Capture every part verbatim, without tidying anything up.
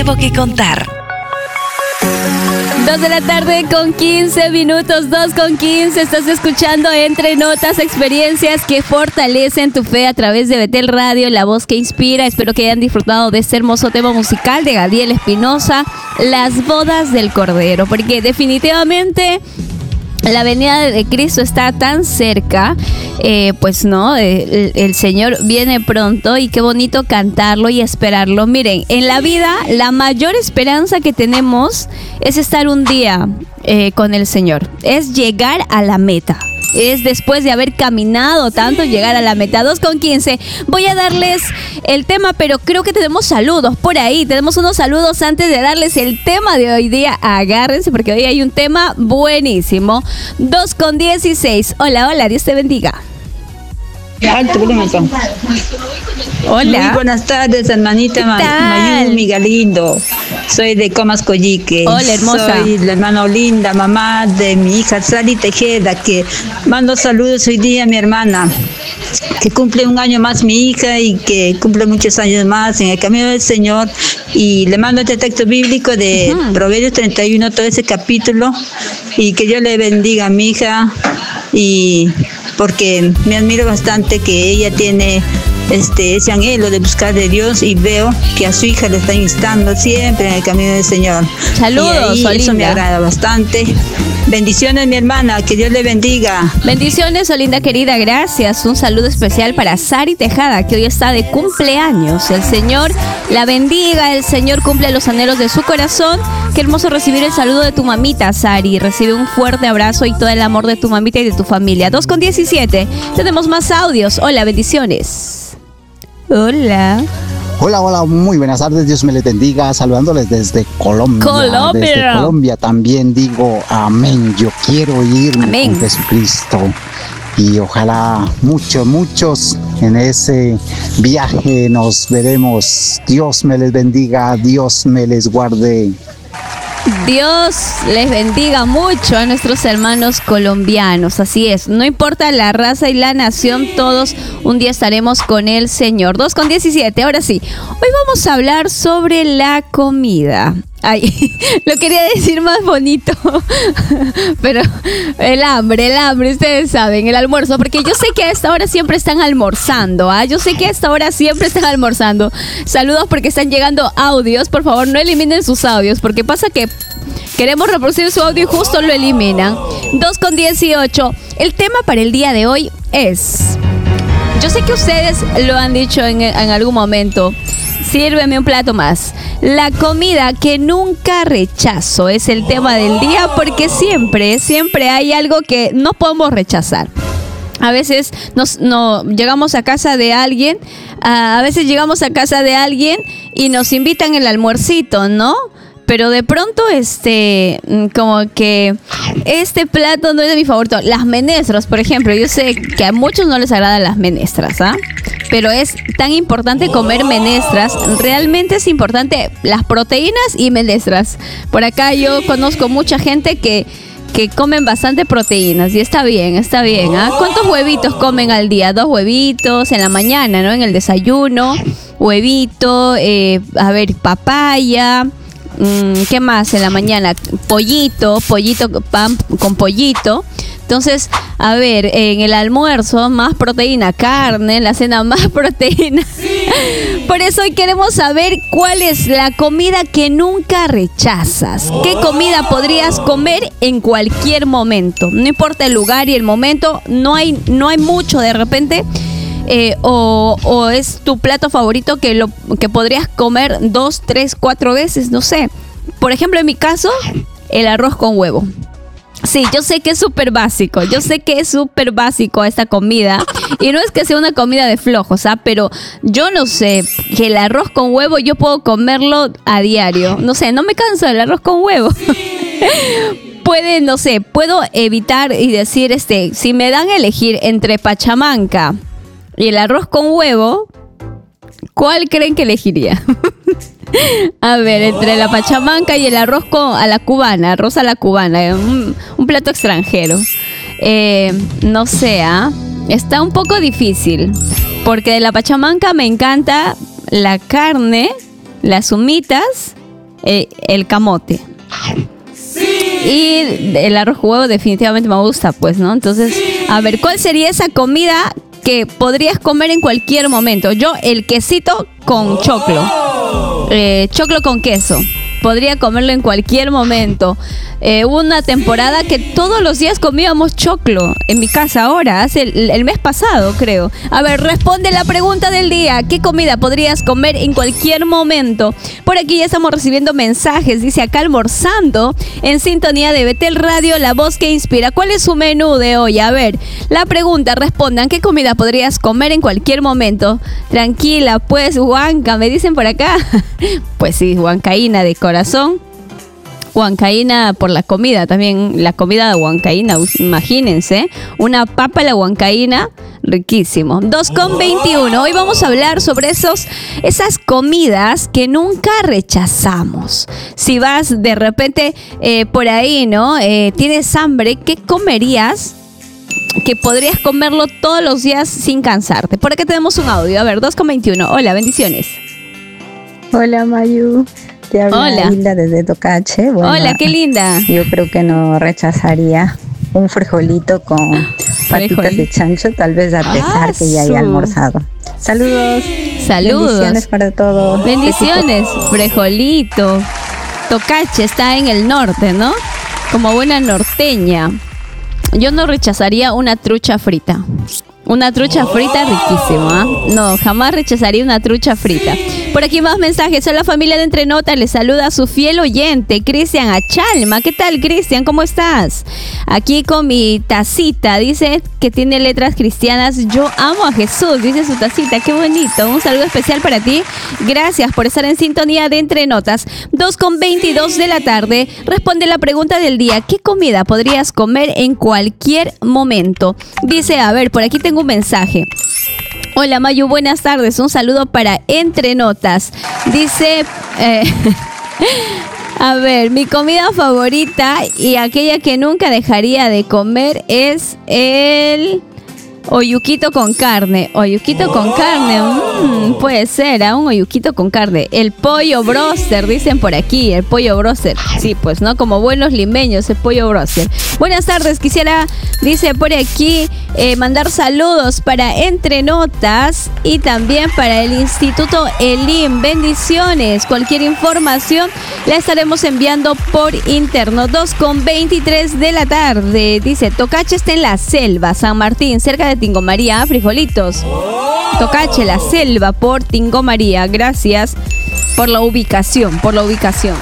nuevo que contar. Dos de la tarde con quince minutos, dos con quince. Estás escuchando Entre Notas, experiencias que fortalecen tu fe a través de Betel Radio, la voz que inspira. Espero que hayan disfrutado de este hermoso tema musical de Gadiel Espinosa, Las bodas del Cordero, porque definitivamente la venida de Cristo está tan cerca, eh, pues no, el, el Señor viene pronto y qué bonito cantarlo y esperarlo. Miren, en la vida la mayor esperanza que tenemos es estar un día eh, con el Señor, es llegar a la meta. Es después de haber caminado tanto llegar a la meta. Dos con quince. Voy a darles el tema, pero creo que tenemos saludos por ahí. Tenemos unos saludos antes de darles el tema de hoy día. Agárrense porque hoy hay un tema buenísimo. Dos con dieciséis. Hola, hola, Dios te bendiga. Hola. Muy buenas tardes, hermanita Mayumi Galindo. Soy de Comas Coyique. Hola, hermosa. Soy la hermana Olinda, mamá de mi hija Sari Tejeda, que mando saludos hoy día a mi hermana, que cumple un año más mi hija y que cumple muchos años más en el camino del Señor. Y le mando este texto bíblico de uh-huh. Proverbios treinta y uno, todo ese capítulo, y que Dios le bendiga a mi hija, y porque me admiro bastante que ella tiene este ese anhelo de buscar de Dios, y veo que a su hija le está instando siempre en el camino del Señor. Saludos, y ahí, eso me agrada bastante. Bendiciones, mi hermana, que Dios le bendiga. Bendiciones, Olinda querida, gracias. Un saludo especial para Sari Tejada, que hoy está de cumpleaños. El Señor la bendiga, el Señor cumple los anhelos de su corazón. Qué hermoso recibir el saludo de tu mamita, Sari. Recibe un fuerte abrazo y todo el amor de tu mamita y de tu familia. Dos con diecisiete. Tenemos más audios. Hola, bendiciones. Hola. Hola, hola, muy buenas tardes, Dios me les bendiga, saludándoles desde Colombia. Colombia. Desde Colombia también digo amén, yo quiero irme amén. Con Jesucristo. Y ojalá muchos, muchos en ese viaje nos veremos. Dios me les bendiga, Dios me les guarde. Dios les bendiga mucho a nuestros hermanos colombianos, así es, no importa la raza y la nación, todos un día estaremos con el Señor. Dos con diecisiete, ahora sí, hoy vamos a hablar sobre la comida. Ay, lo quería decir más bonito, pero el hambre, el hambre, ustedes saben, el almuerzo, porque yo sé que a esta hora siempre están almorzando, ¿ah? Yo sé que a esta hora siempre están almorzando. Saludos porque están llegando audios, por favor no eliminen sus audios, porque pasa que queremos reproducir su audio y justo lo eliminan. Dos con dieciocho, el tema para el día de hoy es, yo sé que ustedes lo han dicho en, en algún momento, sírveme un plato más. La comida que nunca rechazo es el tema del día, porque siempre, siempre hay algo que no podemos rechazar. A veces nos, no, llegamos a casa de alguien, a veces llegamos a casa de alguien y nos invitan el almuercito, ¿no? Pero de pronto, este, como que este plato no es de mi favorito. Las menestras, por ejemplo, yo sé que a muchos no les agradan las menestras, ¿ah? Pero es tan importante comer menestras. Realmente es importante las proteínas y menestras. Por acá yo conozco mucha gente que, que comen bastante proteínas y está bien, está bien, ¿ah? ¿Cuántos huevitos comen al día? Dos huevitos en la mañana, ¿no? En el desayuno, huevito, eh, a ver, papaya. ¿Qué más en la mañana? Pollito, pollito, pan con pollito. Entonces, a ver, en el almuerzo más proteína, carne, en la cena más proteína. Por eso hoy queremos saber cuál es la comida que nunca rechazas. ¿Qué comida podrías comer en cualquier momento? No importa el lugar y el momento, no hay, no hay mucho de repente. Eh, o, o es tu plato favorito que lo que podrías comer dos, tres, cuatro veces, no sé. Por ejemplo, en mi caso, el arroz con huevo. Sí, yo sé que es súper básico, yo sé que es súper básico esta comida. Y no es que sea una comida de flojos, ¿ah? Pero yo no sé, que el arroz con huevo yo puedo comerlo a diario. No sé, no me canso del arroz con huevo. Puede, no sé, puedo evitar y decir, este, si me dan a elegir entre pachamanca y el arroz con huevo, ¿cuál creen que elegiría? A ver, entre la pachamanca y el arroz con, a la cubana, arroz a la cubana, un, un plato extranjero. Eh, no sé, ¿ah? Está un poco difícil, porque de la pachamanca me encanta la carne, las humitas eh, el camote. Y el arroz con huevo definitivamente me gusta, pues, ¿no? Entonces, a ver, ¿cuál sería esa comida que podrías comer en cualquier momento? Yo, el quesito con choclo. Eh, choclo con queso. Podría comerlo en cualquier momento. Eh, hubo una temporada que todos los días comíamos choclo en mi casa ahora, hace el, el mes pasado, creo. A ver, responde la pregunta del día. ¿Qué comida podrías comer en cualquier momento? Por aquí ya estamos recibiendo mensajes. Dice acá almorzando en sintonía de Betel Radio, la voz que inspira. ¿Cuál es su menú de hoy? A ver, la pregunta, respondan. ¿Qué comida podrías comer en cualquier momento? Tranquila, pues, Huanca, me dicen por acá. Pues sí, huancaína de corazón. Huancaína por la comida, también la comida de huancaína, imagínense, una papa a la huancaína, riquísimo. dos con veintiuno, hoy vamos a hablar sobre esos, esas comidas que nunca rechazamos. Si vas de repente eh, por ahí, ¿no? Eh, tienes hambre, ¿qué comerías? Que podrías comerlo todos los días sin cansarte. Por acá tenemos un audio, a ver, dos con veintiuno, hola, bendiciones. Hola, Mayu. Te habla Hola. Hilda desde Tocache. Bueno, hola, qué linda. Yo creo que no rechazaría un frijolito con patitas de chancho, tal vez a pesar Ah, que ya haya su. almorzado. Saludos. Saludos. Bendiciones para todos. Bendiciones, frijolito. Tocache está en el norte, ¿no? Como buena norteña. Yo no rechazaría una trucha frita. Una trucha frita riquísima. No, jamás rechazaría una trucha frita. Por aquí más mensajes. Hola, familia de Entrenota. Les saluda a su fiel oyente, Cristian Achalma. ¿Qué tal, Cristian? ¿Cómo estás? Aquí con mi tacita. Dice que tiene letras cristianas. Yo amo a Jesús. Dice su tacita. Qué bonito. Un saludo especial para ti. Gracias por estar en sintonía de Entrenotas. dos con veintidós de la tarde. Responde la pregunta del día. ¿Qué comida podrías comer en cualquier momento? Dice, a ver, por aquí tengo un mensaje. Hola, Mayu, buenas tardes. Un saludo para Entrenotas. Dice, eh, a ver, mi comida favorita y aquella que nunca dejaría de comer es el oyuquito con carne. Oyuquito con carne, mm, puede ser, ¿eh? Un oyuquito con carne. El pollo broster, dicen por aquí, el pollo broster. Sí, pues, ¿no? Como buenos limeños, el pollo broster. Buenas tardes, quisiera, dice por aquí, eh, mandar saludos para Entrenotas y también para el Instituto Elim. Bendiciones. Cualquier información la estaremos enviando por interno. dos con veintitrés de la tarde. Dice, Tocache está en la selva, San Martín, cerca de Tingo María, frijolitos. Tocache, la selva por Tingo María. Gracias por la ubicación, por la ubicación.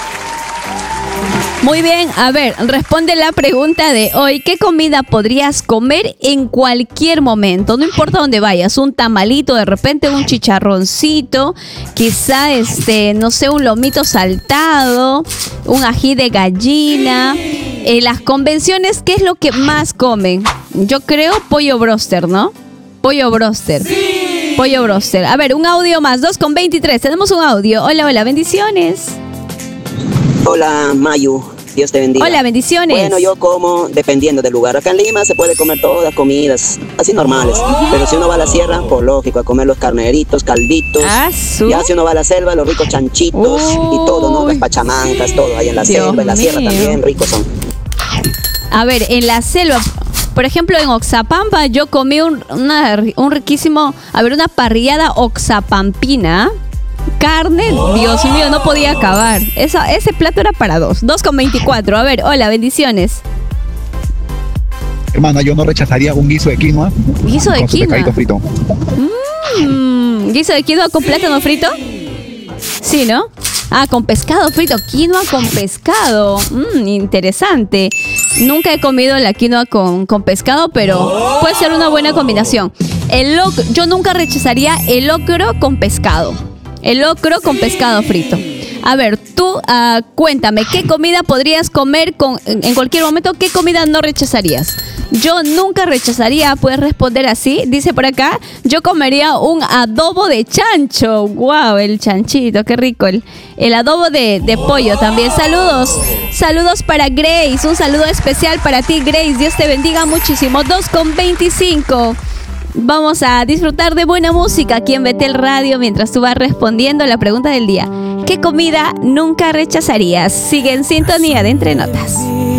Muy bien, a ver, responde la pregunta de hoy. ¿Qué comida podrías comer en cualquier momento? No importa dónde vayas, un tamalito, de repente un chicharroncito, quizá este, no sé, un lomito saltado, un ají de gallina. Eh, las convenciones, ¿qué es lo que más comen? Yo creo pollo broster, ¿no? Pollo broster. Sí. Pollo broster. A ver, un audio más, dos con veintitrés. Tenemos un audio. Hola, hola, bendiciones. Hola, Mayu. Dios te bendiga. Hola, bendiciones. Bueno, yo como dependiendo del lugar. Acá en Lima se puede comer todas comidas así normales. Uh-huh. Pero si uno va a la sierra, por lógico, a comer los carneritos, calditos. Ah, ¿su? Ya si uno va a la selva, los ricos chanchitos Uy. y todo, ¿no? Las pachamancas, todo ahí en la Dios selva, en la mío. Sierra también, ricos son. A ver, en la selva, por ejemplo, en Oxapampa yo comí un, una, un riquísimo, a ver, una parrillada oxapampina. Carne, Dios mío, no podía acabar. Eso, ese plato era para dos. dos con veinticuatro. A ver, hola, bendiciones. Hermana, yo no rechazaría un guiso de quinoa. ¿Guiso de con quinoa? Su pescadito frito. Mm, ¿Guiso de quinoa con plátano frito? Sí, ¿no? Ah, con pescado frito. Quinoa con pescado. Mm, interesante. Nunca he comido la quinoa con, con pescado, pero puede ser una buena combinación. El loc- yo nunca rechazaría el locro con pescado. El locro con pescado frito. A ver, tú uh, cuéntame, ¿qué comida podrías comer con, en, en cualquier momento? ¿Qué comida no rechazarías? Yo nunca rechazaría, puedes responder así. Dice por acá, yo comería un adobo de chancho. ¡Wow! El chanchito, qué rico. El, el adobo de, de pollo también. Saludos, saludos para Grace. Un saludo especial para ti, Grace. Dios te bendiga muchísimo. dos con veinticinco. Vamos a disfrutar de buena música aquí en Betel Radio mientras tú vas respondiendo a la pregunta del día. ¿Qué comida nunca rechazarías? Sigue en sintonía de Entre Notas.